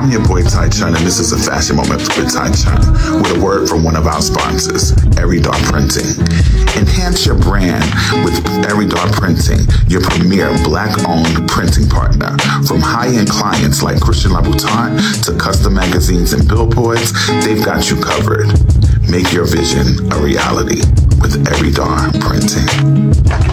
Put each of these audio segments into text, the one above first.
I'm your boy Tai Chun, and this is a fashion moment with Tai Chun, with a word from one of our sponsors, Eridar Printing. Enhance your brand with Eridar Printing, your premier Black-owned printing partner. From high-end clients like Christian Louboutin to custom magazines and billboards, they've got you covered. Make your vision a reality with Eridar Printing.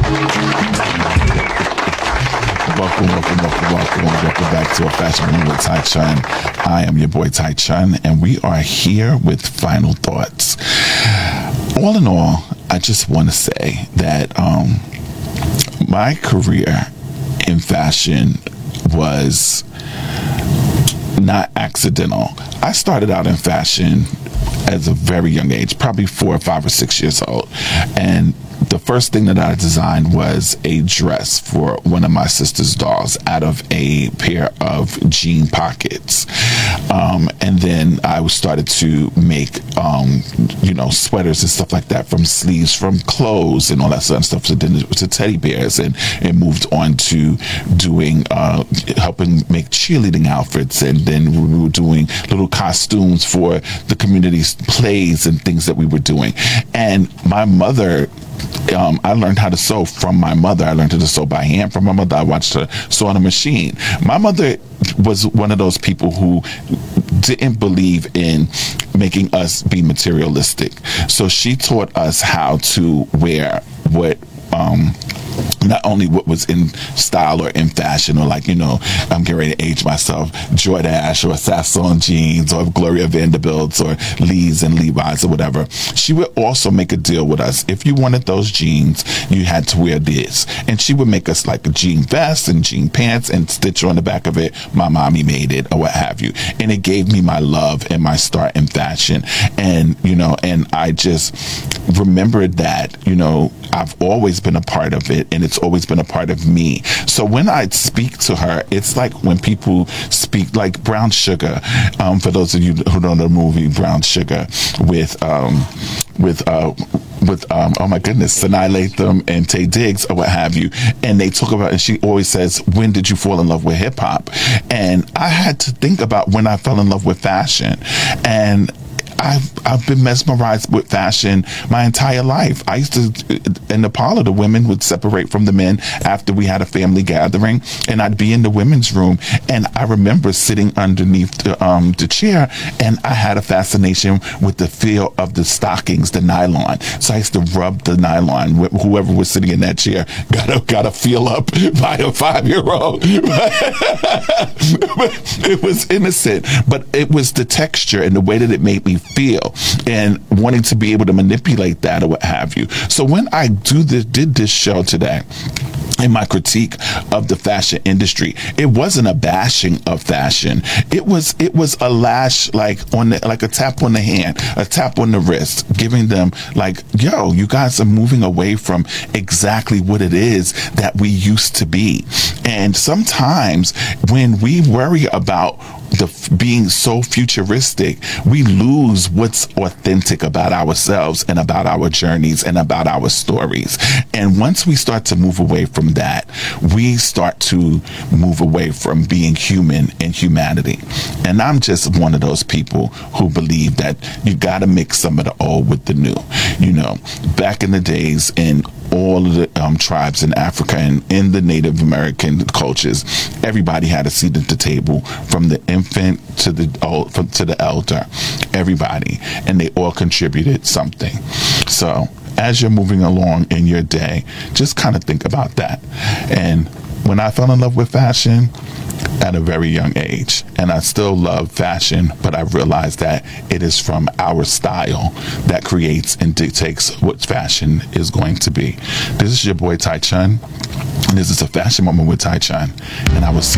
Welcome back to A Fashion Moment with Tai Chun. I am your boy Tai Chun, and we are here with final thoughts. All in all, I just want to say that my career in fashion was not accidental. I started out in fashion as a very young age, probably 4 or 5 or 6 years old, and the first thing that I designed was a dress for one of my sister's dolls out of a pair of jean pockets. And then I started to make, sweaters and stuff like that from sleeves, from clothes and all that sort of stuff. So then to teddy bears, and it moved on to doing, helping make cheerleading outfits. And then we were doing little costumes for the community's plays and things that we were doing. And my mother, I learned how to sew from my mother. I learned how to sew by hand from my mother. I watched her sew on a machine. My mother was one of those people who didn't believe in making us be materialistic. So she taught us how to wear what not only what was in style or in fashion, or like, I'm getting ready to age myself, Jordache or Sasson jeans or Gloria Vanderbilt's or Lee's and Levi's or whatever. She would also make a deal with us. If you wanted those jeans, you had to wear this. And she would make us like a jean vest and jean pants and stitch on the back of it, my mommy made it or what have you. And it gave me my love and my start in fashion. And, and I just remembered that, I've always been a part of it, and it's always been a part of me. So when I speak to her, it's like when people speak like Brown Sugar. For those of you who don't know the movie Brown Sugar with oh my goodness, Sanaa Lathan and Taye Diggs or what have you, and they talk about, and she always says, when did you fall in love with hip hop? And I had to think about when I fell in love with fashion. And I've been mesmerized with fashion my entire life. I used to, in the parlor, the women would separate from the men after we had a family gathering, and I'd be in the women's room, and I remember sitting underneath the chair, and I had a fascination with the feel of the stockings, the nylon. So I used to rub the nylon. Whoever was sitting in that chair got a feel up by a 5-year-old. It was innocent, but it was the texture and the way that it made me feel, and wanting to be able to manipulate that or what have you. So when I did this show today, in my critique of the fashion industry, it wasn't a bashing of fashion. It was a lash, like a tap on the hand, a tap on the wrist, giving them like, yo, you guys are moving away from exactly what it is that we used to be. And sometimes when we worry about being so futuristic, we lose what's authentic about ourselves and about our journeys and about our stories. And once we start to move away from that, we start to move away from being human and humanity. And I'm just one of those people who believe that you got to mix some of the old with the new. Back in the days, in all of the tribes in Africa and in the Native American cultures, everybody had a seat at the table, from the infant to the elder, everybody, and they all contributed something. So as you're moving along in your day, just kind of think about that. And when I fell in love with fashion, at a very young age, and I still love fashion, but I realized that it is from our style that creates and dictates what fashion is going to be. This is your boy Tai Chun, and this is A Fashion Moment with Tai Chun, and I will see